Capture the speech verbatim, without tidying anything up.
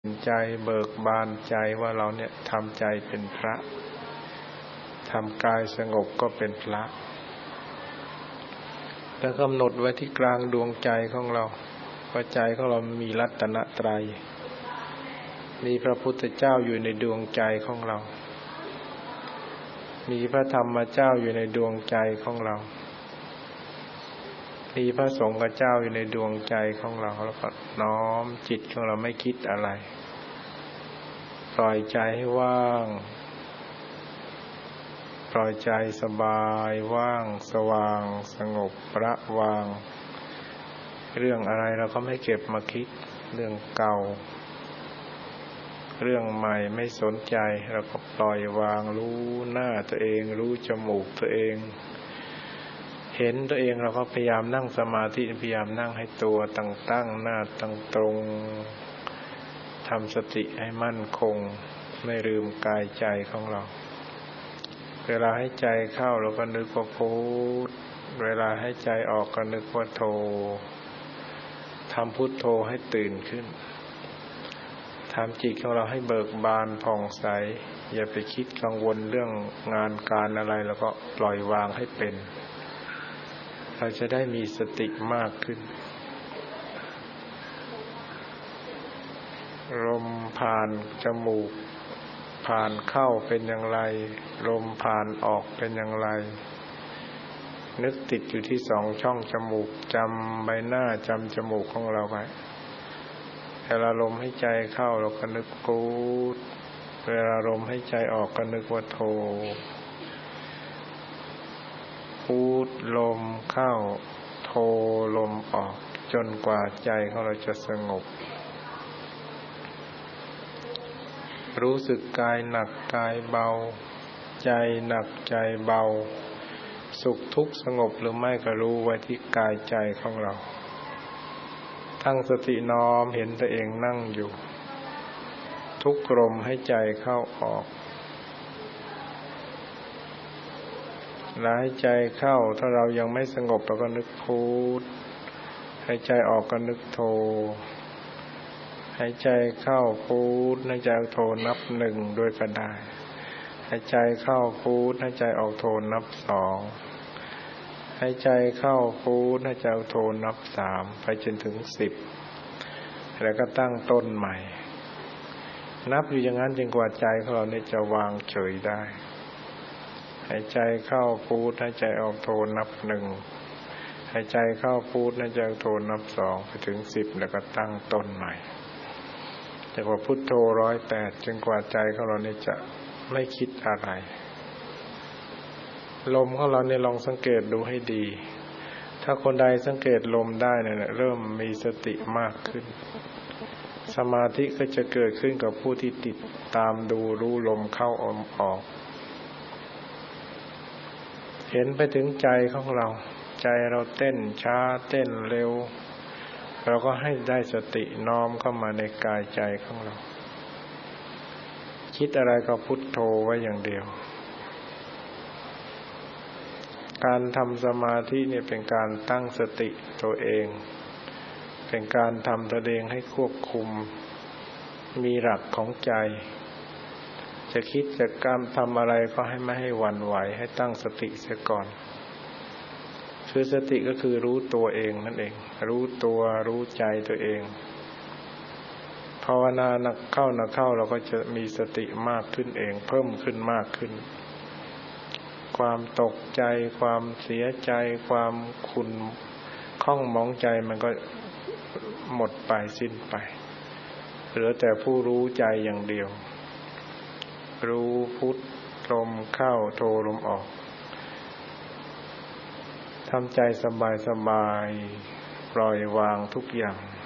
ใจเบิกบานใจว่าเราเนี่ยทำใจเป็นพระทำกายสงบก็เป็นพระแล้วกำหนดไว้ที่กลางดวงใจของเราว่าใจของเรามีรัตนตรัยมีพระพุทธเจ้าอยู่ในดวงใจของเรามีพระธรรมเจ้าอยู่ในดวงใจของเรามีพระสงฆ์เจ้าอยู่ในดวงใจของเราแล้วก็น้อมจิตของเราไม่คิดอะไรปล่อยใจให้ว่างปล่อยใจสบายว่างสว่างสงบประวางเรื่องอะไรเราก็ไม่เก็บมาคิดเรื่องเก่าเรื่องใหม่ไม่สนใจเราก็ปล่อยวางรู้หน้าตัวเองรู้จมูกตัวเองเห็นตัวเองเราก็พยายามนั่งสมาธิพยายามนั่งให้ตัวตั้งตั้งหน้าตั้งตรงทำสติให้มั่นคงไม่ลืมกายใจของเราเวลาให้ใจเข้าเราก็นึกว่าพุทธเวลาให้ใจออกก็นึกว่าโธทำพุทโธให้ตื่นขึ้นทำจิตของเราให้เบิกบานผ่องใสอย่าไปคิดกังวลเรื่องงานการอะไรแล้วก็ปล่อยวางให้เป็นเราจะได้มีสติมากขึ้นลมผ่านจมูกผ่านเข้าเป็นอย่างไรลมผ่านออกเป็นอย่างไรนึกติดอยู่ที่สองช่องจมูกจำใบหน้าจำจมูกของเราไว้เวลาลมให้ใจเข้าเราก็นึกพุทธเวลาลมให้ใจออกก็นึกว่าโธพุทธลมเข้าโธลมออกจนกว่าใจของเราจะสงบรู้สึกกายหนักกายเบาใจหนักใจเบาสุขทุกข์สงบหรือไม่ก็รู้ไว้ที่กายใจของเราตั้งสติน้อมเห็นตัวเองนั่งอยู่ทุกลมให้ใจเข้าออกแล้วให้ใจเข้าถ้าเรายังไม่สงบเราก็นึกพุทธให้ใจออกก็นึกโธหายใจเข้าพุทธหายใจออกโธนับหนึ่งด้วยก็ได้หายใจเข้าพุทธหายใจออกโธนับสองหายใจเข้าพุทธหายใจออกโธนับสามไปจนถึงสิบแล้วก็ตั้งต้นใหม่นับอยู่อย่างนั้นจนกว่าใจของเราเนี่ยจะวางเฉยได้หายใจเข้าพุทธหายใจออกโธนับหนึ่งหายใจเข้าพุทธหายใจออกโธนับสองไปถึงสิบแล้วก็ตั้งต้นใหม่จากว่าพุทโธร้อยแปดจนกว่าใจของเราเนี่ยจะไม่คิดอะไรลมของเราเนี่ยลองสังเกตดูให้ดีถ้าคนใดสังเกตลมได้เนี่ยเริ่มมีสติมากขึ้นสมาธิก็จะเกิดขึ้นกับผู้ที่ติดตามดูรู้ลมเข้าออกเห็นไปถึงใจของเราใจเราเต้นช้าเต้นเร็วเราก็ให้ได้สติน้อมเข้ามาในกายใจของเราคิดอะไรก็พุทโธไว้อย่างเดียวการทำสมาธิเนี่ยเป็นการตั้งสติตัวเองเป็นการทำตัวเองให้ควบคุมมีหลักของใจจะคิดจะกรรมทำอะไรก็ให้ไม่ให้หวั่นไหวให้ตั้งสติเสียก่อนคือสติก็คือรู้ตัวเองนั่นเองรู้ตัวรู้ใจตัวเองภาวนาหนักเข้าหนักเข้าเราก็จะมีสติมากขึ้นเองเพิ่มขึ้นมากขึ้นความตกใจความเสียใจความขุ่นข้องหมองใจมันก็หมดไปสิ้นไปเหลือแต่ผู้รู้ใจอย่างเดียวรู้พุทธลมเข้าโธลมออกทำใจสบายๆปล่อยวางทุกอย่าง